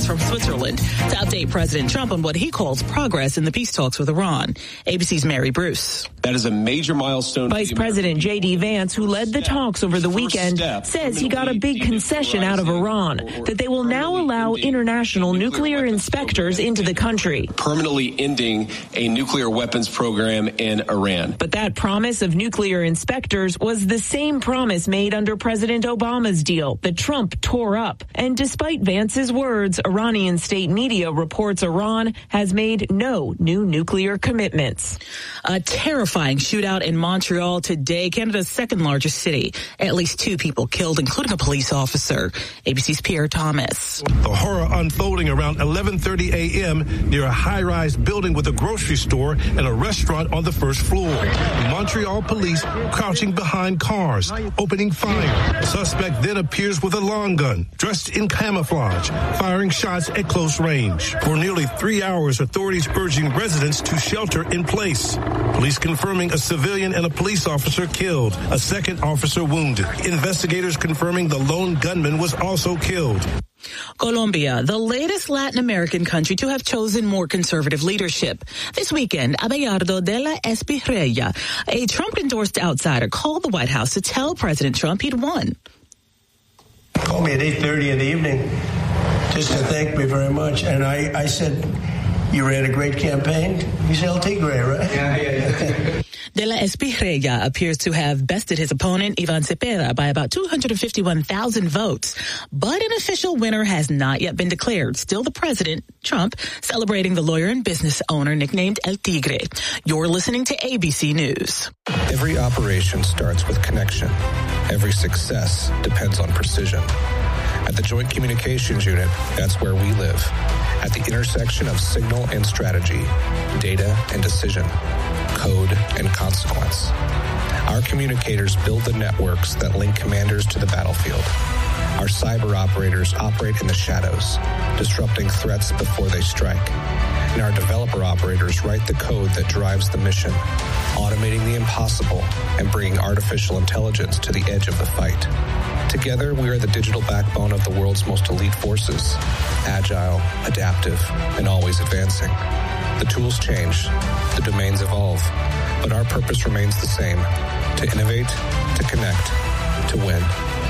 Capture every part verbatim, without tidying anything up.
us from Switzerland to update President Trump on what he calls progress in the peace talks with Iran. A B C's Mary Bruce. That is a major milestone. Vice President J D Vance, who led the talks over the weekend, says he got a big concession out of Iran, that they will now allow international nuclear inspectors into the country. Permanently ending a nuclear weapons program in Iran. But that promise of nuclear inspectors was the same promise made under President Obama's deal that Trump tore up. And despite Vance's words, Iranian state media reports Iran has made no new nuclear commitments. A terrifying shootout in Montreal today, Canada's second largest city. At least two people killed, including a police officer. A B C's Pierre Thomas. The horror unfolding around eleven thirty a.m. near a high-rise building with a grocery store and a restaurant on the first floor. Montreal police crouching behind cars, opening fire. The suspect then appears with a long gun, dressed in camouflage, firing shots at close range. For nearly three hours, authorities urging residents to shelter in place. Police confirming a civilian and a police officer killed, a second officer wounded. Investigators confirming the lone gunman was also killed. Colombia, the latest Latin American country to have chosen more conservative leadership. This weekend, Abelardo de la Espriella, a Trump-endorsed outsider, called the White House to tell President Trump he'd won. Called me at eight thirty in the evening just to thank me very much. And I, I said, you ran a great campaign. He's El Tigre, right? Yeah, yeah, yeah. De la Espriella appears to have bested his opponent, Ivan Cepeda, by about two hundred fifty-one thousand votes. But an official winner has not yet been declared. Still the president, Trump, celebrating the lawyer and business owner nicknamed El Tigre. You're listening to A B C News. Every operation starts with connection. Every success depends on precision. At the Joint Communications Unit, that's where we live. At the intersection of signal and strategy, data and decision, code and consequence. Our communicators build the networks that link commanders to the battlefield. Our cyber operators operate in the shadows, disrupting threats before they strike. And our developer operators write the code that drives the mission, automating the impossible and bringing artificial intelligence to the edge of the fight. Together, we are the digital backbone of the world's most elite forces, agile, adaptive, and always advancing. The tools change, the domains evolve, but our purpose remains the same: to innovate, to connect, to win.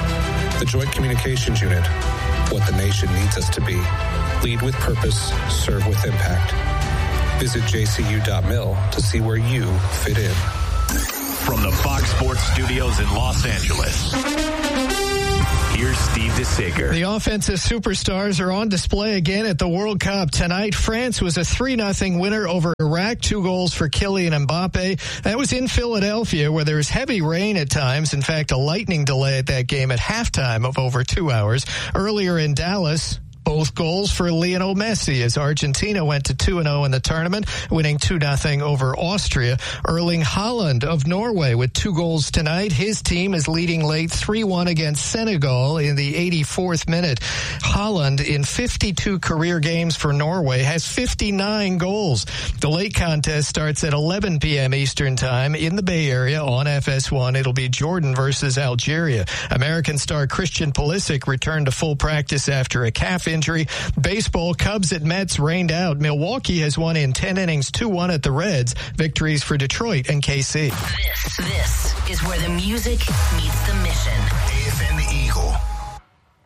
The Joint Communications Unit, what the nation needs us to be. Lead with purpose, serve with impact. Visit j c u dot mil to see where you fit in. From the Fox Sports Studios in Los Angeles, here's Steve DeSager. The offensive superstars are on display again at the World Cup tonight. France was a three nothing winner over Iraq, two goals for Kylian Mbappe. That was in Philadelphia, where there was heavy rain at times. In fact, a lightning delay at that game at halftime of over two hours. Earlier in Dallas, both goals for Lionel Messi as Argentina went to two and oh in the tournament, winning two nothing over Austria. Erling Haaland of Norway with two goals tonight. His team is leading late three one against Senegal in the eighty-fourth minute. Haaland, in fifty-two career games for Norway, has fifty-nine goals. The late contest starts at eleven p.m. Eastern Time in the Bay Area on F S one. It'll be Jordan versus Algeria. American star Christian Pulisic returned to full practice after a calf injury. Baseball, Cubs at Mets rained out. Milwaukee has won in ten innings, two one at the Reds. Victories for Detroit and K C. This, this is where the music meets the mission.